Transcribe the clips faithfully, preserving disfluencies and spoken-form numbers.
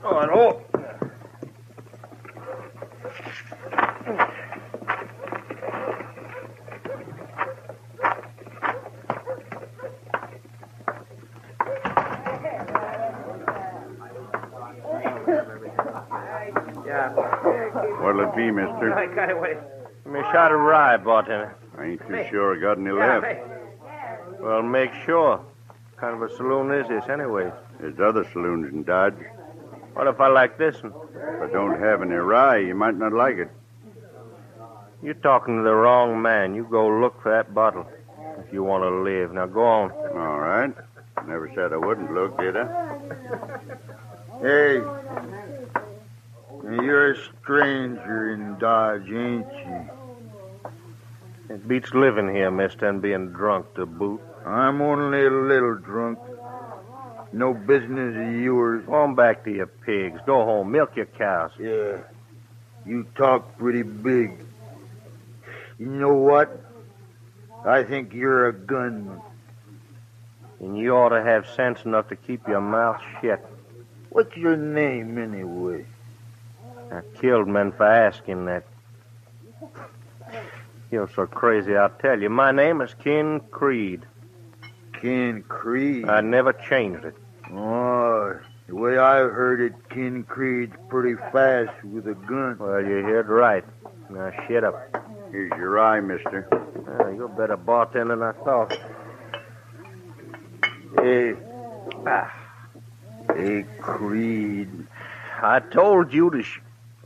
Oh, hello. What'll it be, mister? I got away. Give me a shot of rye, bartender. I ain't too sure I got any left. Well, make sure. What kind of a saloon is this, anyway? There's other saloons in Dodge. What if I like this one? If I don't have any rye, you might not like it. You're talking to the wrong man. You go look for that bottle if you want to live. Now, go on. All right. Never said I wouldn't look, did I? Hey, you're a stranger in Dodge, ain't you? It beats living here, mister, and being drunk to boot. I'm only a little drunk. No business of yours. Go on back to your pigs. Go home. Milk your cows. Yeah, you talk pretty big. You know what? I think you're a gunman. And you ought to have sense enough to keep your mouth shut. What's your name, anyway? I killed men for asking that. You're so crazy, I'll tell you. My name is Ken Creed. Ken Creed? I never changed it. Oh, the way I've heard it, Ken Creed's pretty fast with a gun. Well, you heard right. Now, shut up. Here's your rye, mister. Oh, you're a better bartender than I thought. Hey. Ah. Hey, Creed. I told you to sh...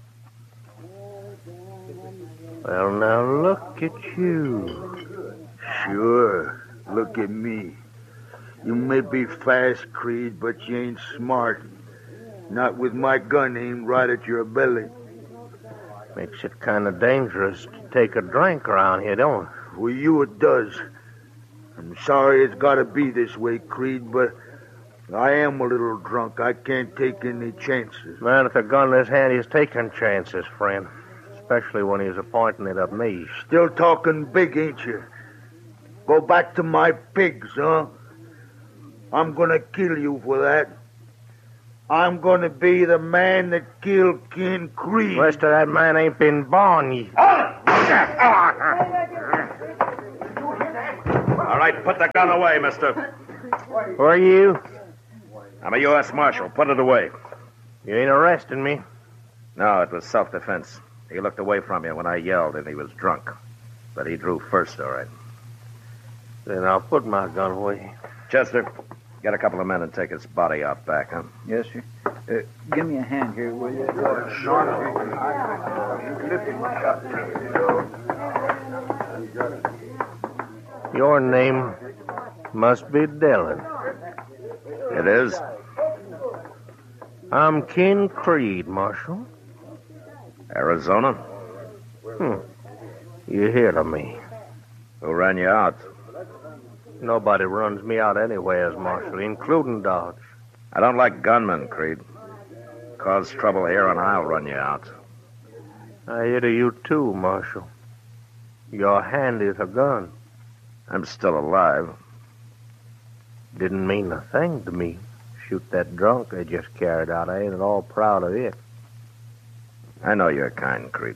Well, now, look at you. Sure. Look at me. You may be fast, Creed, but you ain't smart. Not with my gun aimed right at your belly. Makes it kind of dangerous to take a drink around here, don't it? For you it does. I'm sorry it's got to be this way, Creed, but I am a little drunk. I can't take any chances. Man with a gun in his hand, he's taking chances, friend. Especially when he's pointing it at me. Still talking big, ain't you? Go back to my pigs, huh? I'm gonna kill you for that. I'm gonna be the man that killed Ken Creed. The rest of that man ain't been born yet. All right, put the gun away, mister. Who are you? I'm a U S Marshal. Put it away. You ain't arresting me. No, it was self-defense. He looked away from you when I yelled, and he was drunk. But he drew first, all right. Then I'll put my gun away. Chester, get a couple of men and take his body out back, huh? Yes, sir. Uh, give me a hand here, will you? Your name must be Dillon. It is? I'm Ken Creed, Marshal. Arizona? Hmm. You hear of me. Who ran you out? Nobody runs me out anywheres, Marshal, including Dodge. I don't like gunmen, Creed. Cause trouble here and I'll run you out. I hear to you too, Marshal. Your hand is a gun. I'm still alive. Didn't mean a thing to me. Shoot that drunk they just carried out. I ain't at all proud of it. I know you're kind, Creed.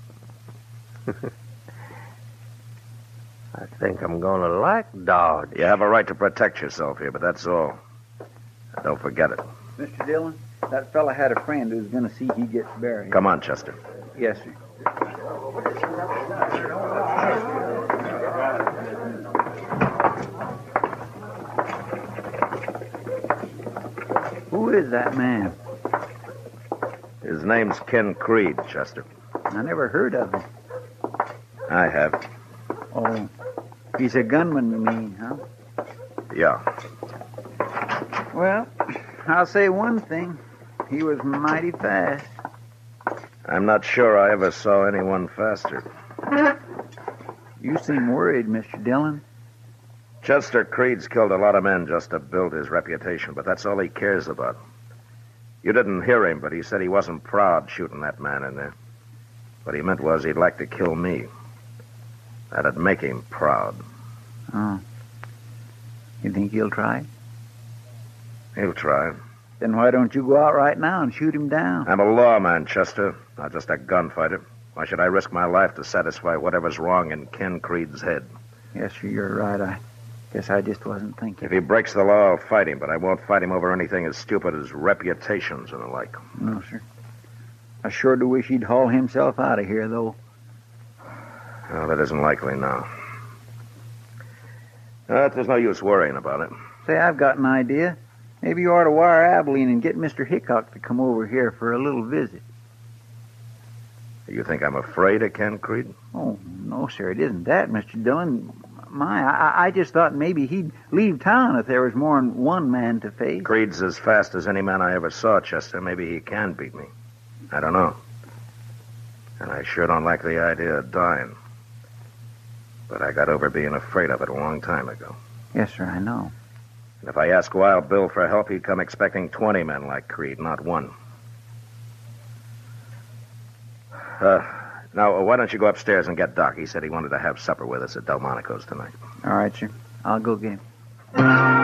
I think I'm gonna like Dodge. You have a right to protect yourself here, but that's all. Don't forget it. Mister Dillon, that fella had a friend who's going to see he gets buried. Come on, Chester. Yes, sir. Who is that man? His name's Ken Creed, Chester. I never heard of him. I have. Oh, he's a gunman, you mean, huh? Yeah. Well, I'll say one thing. He was mighty fast. I'm not sure I ever saw anyone faster. You seem worried, Mister Dillon. Chester Creed's killed a lot of men just to build his reputation, but that's all he cares about. You didn't hear him, but he said he wasn't proud shooting that man in there. What he meant was he'd like to kill me. That'd make him proud. Oh. You think he'll try? He'll try. Then why don't you go out right now and shoot him down? I'm a lawman, Chester, not just a gunfighter. Why should I risk my life to satisfy whatever's wrong in Ken Creed's head? Yes, sir, you're right. I guess I just wasn't thinking. If he breaks the law, I'll fight him, but I won't fight him over anything as stupid as reputations and the like. No, sir. I sure do wish he'd haul himself out of here, though. Well, that isn't likely now. Uh, there's no use worrying about it. Say, I've got an idea. Maybe you ought to wire Abilene and get Mister Hickok to come over here for a little visit. You think I'm afraid of Ken Creed? Oh, no, sir, it isn't that, Mister Dillon. My, I, I just thought maybe he'd leave town if there was more than one man to face. Creed's as fast as any man I ever saw, Chester. Maybe he can beat me. I don't know. And I sure don't like the idea of dying. But I got over being afraid of it a long time ago. Yes, sir, I know. And if I ask Wild Bill for help, he'd come expecting twenty men like Creed, not one. Uh, now, why don't you go upstairs and get Doc? He said he wanted to have supper with us at Delmonico's tonight. All right, sir. I'll go get him.